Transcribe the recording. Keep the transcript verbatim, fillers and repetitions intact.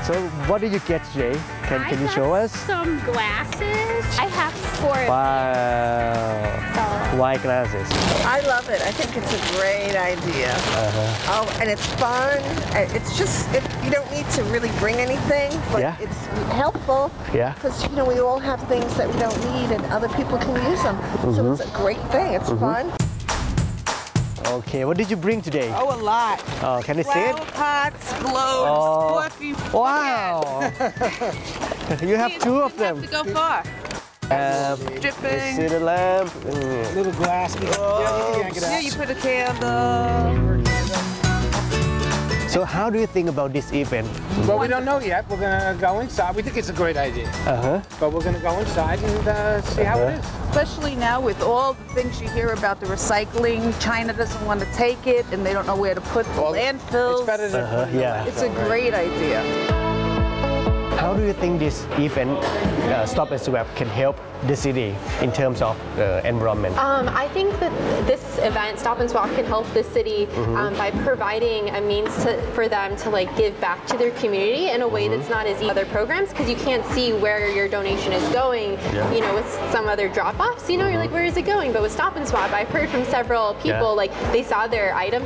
So what did you get today? Can, I can you got show us? some glasses. I have four of Wow. So- White glasses. I love it. I think it's a great idea. Uh-huh. Oh, and it's fun. And It's just, it, you don't need to really bring anything, but Yeah. it's helpful. Yeah. Because, you know, we all have things that we don't need and other people can use them. So it's a great thing. It's fun. Okay, what did you bring today? Oh, a lot. Oh, can I see it? Flower pots, globes, Oh. coffee. Wow. You have two of them. To go far. Um, Dripping. see the lamp. Mm. Little glass. Yeah, you can Yeah, you put a candle. So how do you think about this event? Well, we don't know yet. We're gonna go inside. We think it's a great idea, Uh-huh. but we're gonna go inside and uh, see how it is. Especially now with all the things you hear about the recycling, China doesn't want to take it and they don't know where to put the Well, landfills. It's better than Uh-huh, putting it yeah. in It's a landfill, right? great idea. How do you think this event, uh, Stop and Swap, can help the city in terms of uh, environment? Um, I think that this event, Stop and Swap, can help the city um, by providing a means to, for them to like give back to their community in a way that's not as easy as other programs, because you can't see where your donation is going. Yeah. You know, with some other drop-offs, you know, you're like, where is it going? But with Stop and Swap, I've heard from several people Yeah. like they saw their item